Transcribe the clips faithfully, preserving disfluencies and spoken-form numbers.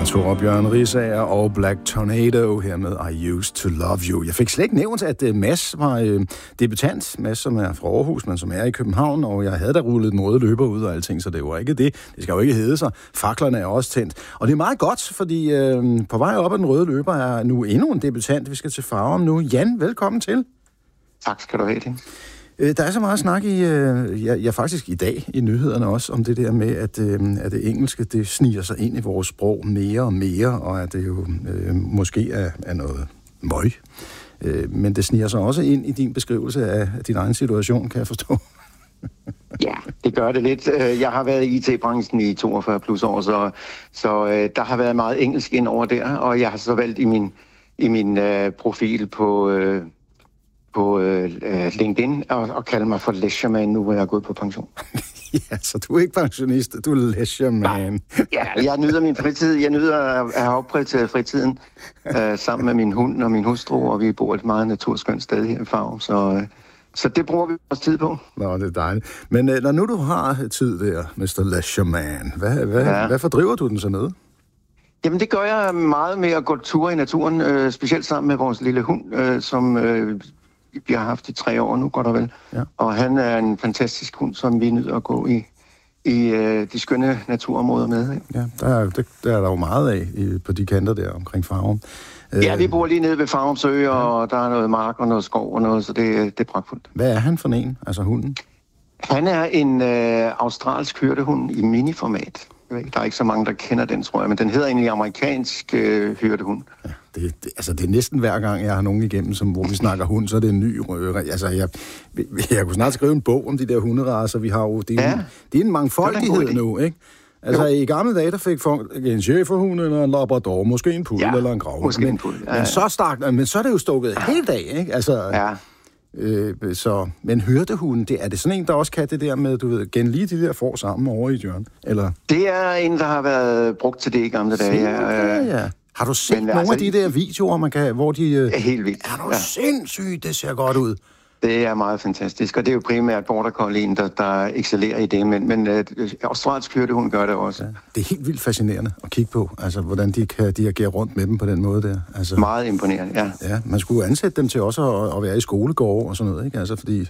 Thor Bjørn Risager og Black Tornado her med I Used to Love You. Jeg fik slet ikke nævnt, at Mads var øh, debutant. Mads, som er fra Aarhus, men som er i København, og jeg havde da rullet den røde løber ud og alting, så det var ikke det. Det skal jo ikke hedde sig. Faklerne er også tændt. Og det er meget godt, fordi øh, på vej op ad den røde løber er nu endnu en debutant. Vi skal til Farum nu. Jan, velkommen til. Tak skal du have, det. Der er så meget snak i, ja, ja faktisk i dag i nyhederne også, om det der med, at, at det engelske, det sniger sig ind i vores sprog mere og mere, og at det jo øh, måske er, er noget møg. Øh, men det sniger sig også ind i din beskrivelse af din egen situation, kan jeg forstå. Ja, det gør det lidt. Jeg har været i I T-branchen i toogfyrre plus år, så, så der har været meget engelsk ind over der, og jeg har så valgt i min, i min uh, profil på... Uh, på øh, LinkedIn og, og kalde mig for leisureman, nu hvor jeg er gået på pension. Ja, så du er ikke pensionist, du er leisureman. Ja, jeg nyder min fritid. Jeg nyder at have opprioriteret fritiden øh, sammen med min hund og min hustru, og vi bor et meget naturskønt sted her i Farum, så, øh, så det bruger vi også tid på. Nå, det er dejligt. Men øh, når nu du har tid der, mister leisureman, hvad, hvad, ja. hvad fordriver du den så med? Jamen, det gør jeg meget med at gå ture i naturen, øh, specielt sammen med vores lille hund, øh, som... Øh, vi har haft i tre år nu, godt og vel. Ja. Og han er en fantastisk hund, som vi nyder at gå i, i øh, de skønne naturområder med. Ja, ja der, er, det, der er der jo meget af i, på de kanter der omkring Farum. Ja, vi bor lige nede ved Farum Sø, ja. Og der er noget mark og noget skov og noget, så det, det er pragtfuldt. Hvad er han for en, altså hunden? Han er en øh, australsk hyrdehund i miniformat. Der er ikke så mange, der kender den, tror jeg, men den hedder egentlig amerikansk øh, hyrdehund. Ja. Det, det, altså, det er næsten hver gang, jeg har nogen igennem, som, hvor vi snakker hund, så er det en ny røver. Altså, jeg, jeg kunne snart skrive en bog om de der hunderacer, vi har jo. Det er, ja. en, det er en mangfoldighed nu, ikke? Altså, jo. I gamle dage, der fik folk en schæferhund eller en labrador, måske en puddel ja, eller en grav. Måske men, en puddel. Ja, men, ja. Så stark, men så er det jo stukket ja. hele dag, ikke? Altså, ja. øh, så, men hyrdehunden, det, er det sådan en, der også kan det der med, du ved, gen lige de der får sammen over i hjørnet? Eller? Det er en, der har været brugt til det i gamle dage. Ja, ja. Har du set Men, nogle altså, af de der videoer, man kan, hvor de... Er helt vildt. Er du ja. sindssygt, det ser godt ud. Det er meget fantastisk, og det er jo primært border collien, der, der excellerer i det, men, men øh, australsk hyrdehund gør det også. Ja. Det er helt vildt fascinerende at kigge på, altså hvordan de kan dirigere rundt med dem på den måde der. Altså, meget imponerende, ja. Ja, man skulle ansætte dem til også at, at være i skolegårde og sådan noget, ikke? Altså fordi...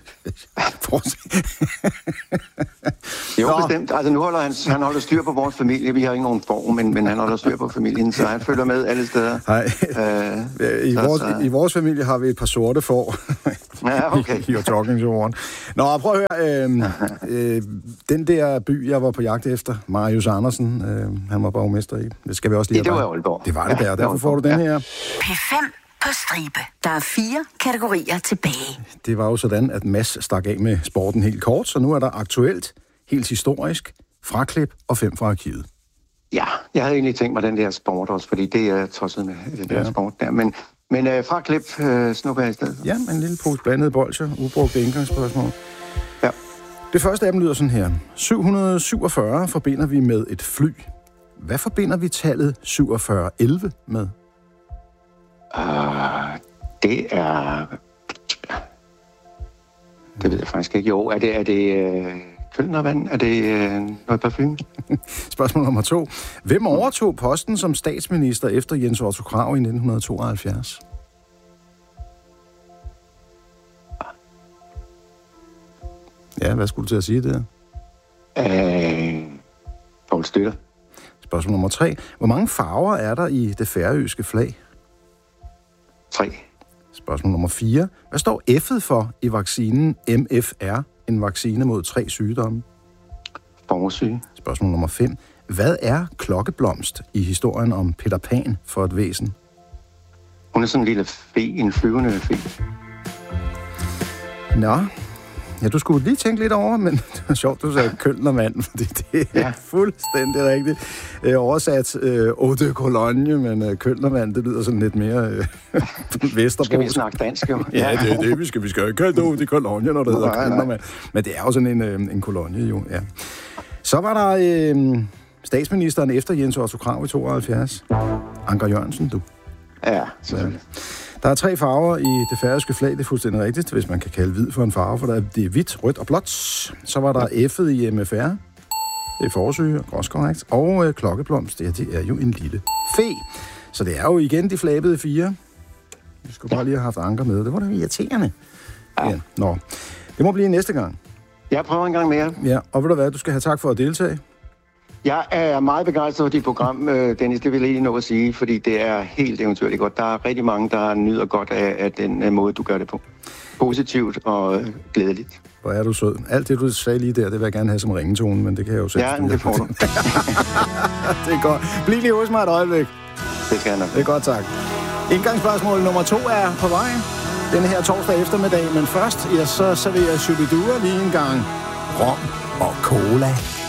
jo, Nå. bestemt. Altså nu holder han, han holder styr på vores familie. Vi har ikke nogen form, men, men han holder styr på familien, så han følger med alle steder. Nej, øh, I, så, vores, så... i vores familie har vi et par sorte får. Ja, okay. You're talking to one. Nå, prøv at høre. Øh, øh, den der by, jeg var på jagt efter, Marius Andersen, øh, han var borgmester i. Det skal vi også lige have. Det var Aalborg. Det var det der, ja, derfor får du den her. P fem på stribe. Der er fire kategorier tilbage. Det var jo sådan, at Mads stak af med sporten helt kort, så nu er der aktuelt, helt historisk, fraklip og fem fra arkivet. Ja, jeg havde egentlig tænkt mig den der sport også, fordi det er tosset med den der ja. sport der, men Men øh, fra klip øh, snupper jeg i stedet. Ja, en lille pose blandede bolcher, ubrugte indgangsspørgsmål. Ja. Det første af dem lyder sådan her. syv hundrede syvogfyrre forbinder vi med et fly. Hvad forbinder vi tallet syvogfyrre elleve med? Uh, det er... Det ved jeg faktisk ikke. Jo, er det... Er det øh... Kølnervand? Er det øh, noget parfume? Spørgsmål nummer to. Hvem overtog posten som statsminister efter Jens Otto Krag i nitten tooghalvfjerds? Ja, hvad skulle du til at sige der? Øh, Poul Støtter. Spørgsmål nummer tre. Hvor mange farver er der i det færøske flag? Tre. Spørgsmål nummer fire. Hvad står F'et for i vaccinen M F R? En vaccine mod tre sygdomme. Borgersyge. Spørgsmål nummer fem. Hvad er klokkeblomst i historien om Peter Pan for et væsen? Hun er sådan en lille fe, en flyvende fe. Nå, ja, du skulle lige tænke lidt over, men det var sjovt, du sagde Kølnermand, fordi det er ja. fuldstændig rigtigt. Øh, oversat øh, Eau de Cologne, men øh, Kølnermand, det lyder sådan lidt mere øh, Vesterbro. Skal vi snakke dansk, jo? Ja, det er det, vi skal. Vi skal jo ikke kalde det Eau de Cologne, når det hedder Kølnermand. Men det er jo sådan en, øh, en kolonie, jo, ja. Så var der øh, statsministeren efter Jens Otto Krag i tooghalvfjerds. Anker Jørgensen, du. Ja, selvfølgelig. Der er tre farver i det færøske flag, det er fuldstændig rigtigt, hvis man kan kalde hvid for en farve, for der er, det er hvidt, rødt og blåt. Så var der F'et i M F R. Det er forsyge, også korrekt. Og øh, klokkeblomst, det, det er jo en lille fe. Så det er jo igen de flabede fire. Vi skulle ja. bare lige have haft anker med. Det var da irriterende. Ja. Ja. Nå, det må blive næste gang. Jeg prøver en gang mere. Ja, og ved du hvad, du skal have tak for at deltage. Jeg er meget begejstret for dit program, Dennis, det vil jeg lige nå at sige, fordi det er helt eventyrligt godt. Der er rigtig mange, der nyder godt af, af den måde, du gør det på. Positivt og glædeligt. Hvor er du sød. Alt det, du sagde lige der, det vil jeg gerne have som ringetone, men det kan jeg jo selv. Ja, det får du. Det er godt. Bliv lige hos mig et øjeblik. Det kan jeg nok. Det er godt, tak. Indgangsspørgsmål nummer to er på vej denne her torsdag eftermiddag, men først, ja, så serverer Shubidua lige en gang rom og cola.